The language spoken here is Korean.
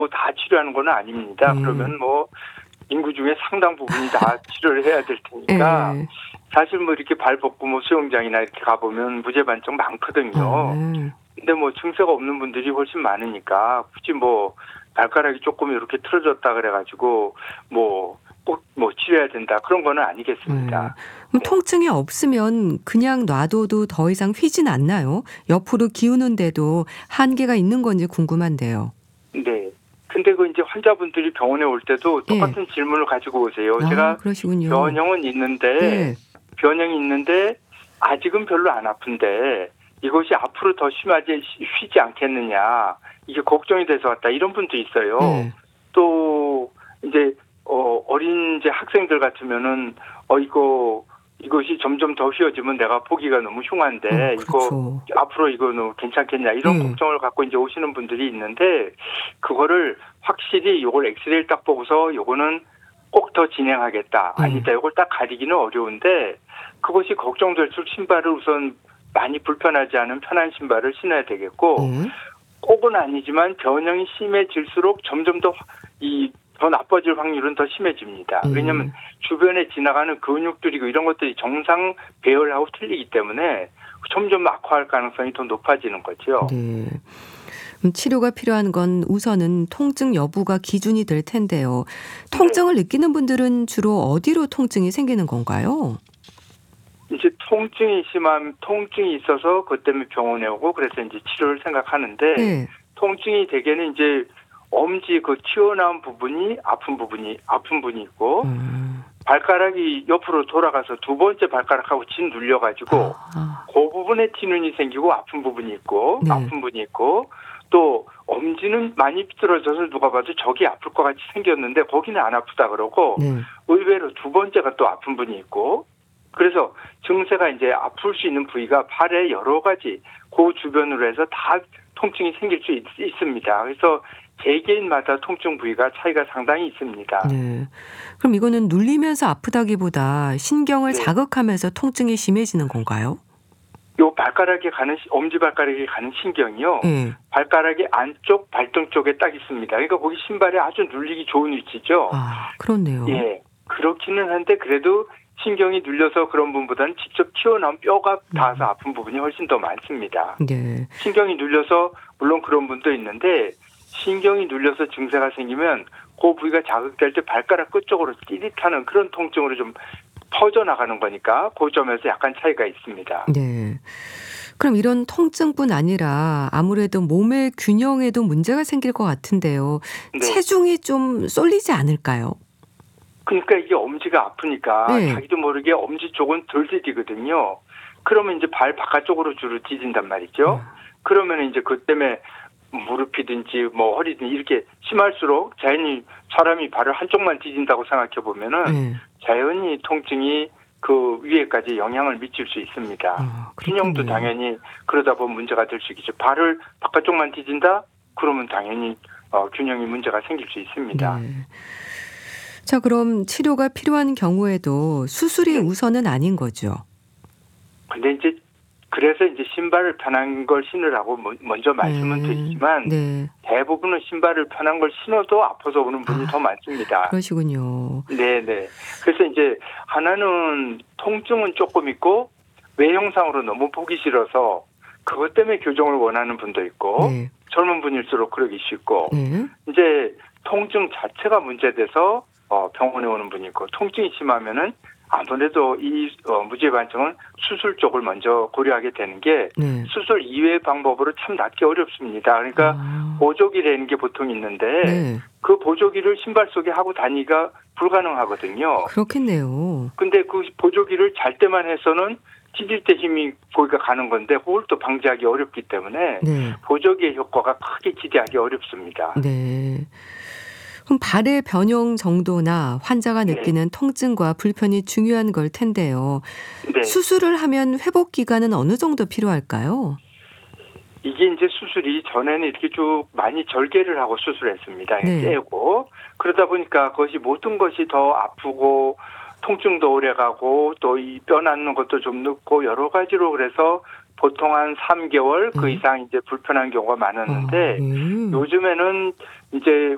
다 치료하는 건 아닙니다. 네. 그러면 뭐 인구 중에 상당 부분이 다 치료를 해야 될 테니까 네. 사실 뭐 이렇게 발 벗고 뭐 수영장이나 이렇게 가보면 무죄반증 많거든요. 아, 근데 뭐 증세가 없는 분들이 훨씬 많으니까 굳이 뭐 발가락이 조금 이렇게 틀어졌다 그래가지고 뭐 꼭 뭐 치료해야 된다 그런 거는 아니겠습니다. 그럼 네. 통증이 없으면 그냥 놔둬도 더 이상 휘진 않나요? 옆으로 기우는데도 한계가 있는 건지 궁금한데요. 네. 근데 그 이제 환자분들이 병원에 올 때도 예. 똑같은 질문을 가지고 오세요. 아, 제가 그러시군요. 변형은 있는데 네. 변형이 있는데 아직은 별로 안 아픈데 이것이 앞으로 더 심하게 휘지 않겠느냐 이게 걱정이 돼서 왔다 이런 분도 있어요. 네. 또 이제 어린 이제 학생들 같으면은 이것이 점점 더 휘어지면 내가 보기가 너무 흉한데 이거 그렇죠. 앞으로 이거는 괜찮겠냐 이런 예. 걱정을 갖고 이제 오시는 분들이 있는데 그거를 확실히 이걸 엑스레이를 딱 보고서 요거는 꼭 더 진행하겠다. 아니다. 이걸 딱 가리기는 어려운데 그것이 걱정될수록 신발을 우선 많이 불편하지 않은 편한 신발을 신어야 되겠고 예. 꼭은 아니지만 변형이 심해질수록 점점 더 나빠질 확률은 더 심해집니다. 왜냐하면 주변에 지나가는 근육들이고 이런 것들이 정상 배열하고 틀리기 때문에 점점 악화할 가능성이 더 높아지는 거죠. 네. 치료가 필요한 건 우선은 통증 여부가 기준이 될 텐데요. 통증을 느끼는 분들은 주로 어디로 통증이 생기는 건가요? 이제 통증이 있어서 그것 때문에 병원에 오고 그래서 이제 치료를 생각하는데 네. 통증이 대개는 이제 엄지 그 튀어나온 부분이 아픈 분이 있고 발가락이 옆으로 돌아가서 두 번째 발가락하고 눌려가지고 아, 그 부분에 티눈이 생기고 아픈 부분이 있고 네. 아픈 분이 있고 또 엄지는 많이 삐뚤어져서 누가 봐도 저기 아플 것 같이 생겼는데 거기는 안 아프다 그러고 네. 의외로 두 번째가 또 아픈 분이 있고 그래서 증세가 이제 아플 수 있는 부위가 팔에 여러 가지 그 주변으로 해서 다 통증이 생길 수 있습니다. 그래서 개개인마다 통증 부위가 차이가 상당히 있습니다. 네. 그럼 이거는 눌리면서 아프다기보다 신경을 네. 자극하면서 통증이 심해지는 건가요? 요 엄지발가락에 가는 신경이요. 네. 발가락의 안쪽 발등 쪽에 딱 있습니다. 그러니까 거기 신발에 아주 눌리기 좋은 위치죠. 아, 그렇네요. 예. 그렇기는 한데 그래도 신경이 눌려서 그런 분보다는 직접 튀어나온 뼈가 닿아서 아픈 부분이 훨씬 더 많습니다. 네. 신경이 눌려서 물론 그런 분도 있는데 신경이 눌려서 증세가 생기면 그 부위가 자극될 때 발가락 끝쪽으로 찌릿하는 그런 통증으로 좀 퍼져나가는 거니까 그 점에서 약간 차이가 있습니다. 네. 그럼 이런 통증뿐 아니라 아무래도 몸의 균형에도 문제가 생길 것 같은데요. 네. 체중이 좀 쏠리지 않을까요? 그러니까 이게 엄지가 아프니까 네. 자기도 모르게 엄지 쪽은 덜 디디거든요. 그러면 이제 발 바깥쪽으로 주로 디딘단 말이죠. 그러면 이제 그 때문에 무릎이든지 뭐 허리든지 이렇게 심할수록 자연히 사람이 발을 한쪽만 디딘다고 생각해 보면은 자연히 통증이 그 위에까지 영향을 미칠 수 있습니다. 아, 균형도 그렇군요. 당연히 그러다 보면 문제가 될 수 있겠죠. 발을 바깥쪽만 디딘다? 그러면 당연히 균형이 문제가 생길 수 있습니다. 네. 자, 그럼 치료가 필요한 경우에도 수술이 우선은 아닌 거죠. 근데 이제 그래서 이제 신발을 편한 걸 신으라고 먼저 말씀은 드리지만 네. 대부분은 신발을 편한 걸 신어도 아파서 오는 분이 더 많습니다. 그러시군요. 네네. 그래서 이제 하나는 통증은 조금 있고 외형상으로 너무 보기 싫어서 그것 때문에 교정을 원하는 분도 있고 네. 젊은 분일수록 그러기 쉽고 네. 이제 통증 자체가 문제돼서 병원에 오는 분이 있고 통증이 심하면은 아무래도 이 무죄반증은 수술 쪽을 먼저 고려하게 되는 게 네. 수술 이외의 방법으로 참 낫기 어렵습니다. 그러니까 보조기라는 게 보통 있는데 네. 그 보조기를 신발 속에 하고 다니기가 불가능하거든요. 그렇겠네요. 근데 그 보조기를 잘 때만 해서는 찢을 때 힘이 거기가 가는 건데 그걸 또 방지하기 어렵기 때문에 네. 보조기의 효과가 크게 기대하기 어렵습니다. 네. 그럼 발의 변형 정도나 환자가 느끼는 통증과 불편이 중요한 걸 텐데요. 네. 수술을 하면 회복 기간은 어느 정도 필요할까요? 이게 이제 수술이 전에는 이렇게 쭉 많이 절개를 하고 수술했습니다. 네. 떼고 그러다 보니까 그것이 모든 것이 더 아프고 통증도 오래가고 또 이 뼈 낳는 것도 좀 늦고 여러 가지로 그래서 보통 한 3개월 그 이상 이제 불편한 경우가 많았는데 요즘에는 이제